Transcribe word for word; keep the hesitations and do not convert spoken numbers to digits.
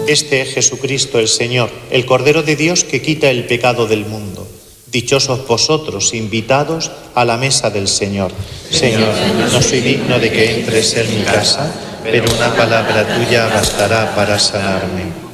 Este es Jesucristo el Señor, el Cordero de Dios que quita el pecado del mundo. Dichosos vosotros, invitados a la mesa del Señor. Señor, no soy digno de que entres en mi casa, pero una palabra tuya bastará para sanarme.